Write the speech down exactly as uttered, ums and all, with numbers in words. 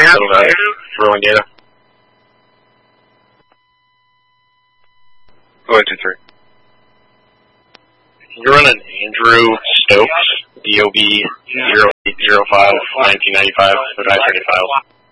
So, uh, rolling data. Go ahead, two three. You're running Andrew Stokes, D O B zero eight zero five nineteen ninety five, for nine thirty files.